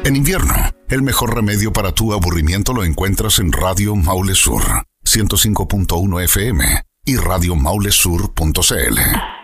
En invierno, el mejor remedio para tu aburrimiento lo encuentras en Radio Maule Sur, 105.1 FM y radiomaulesur.cl.